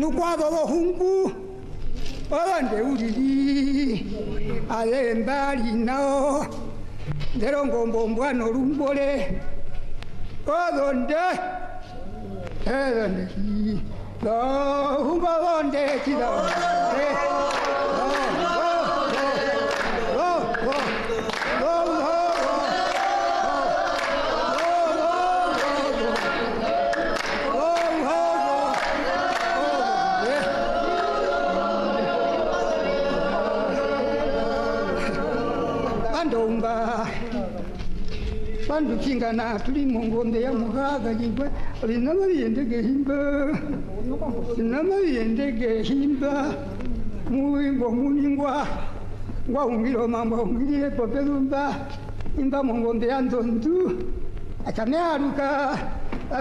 Nukwabo hungu Onde uriri Alembali nao Derongo mbombwano rumbole Odonde Edonde Hungo onde chida Bandu kingana tuli mungombe ya mugaga jingwe linama yendege himba muwingo muningwa ngwa ungiro mambo ungire popelumba imba mungombe ya ndondu akame aruka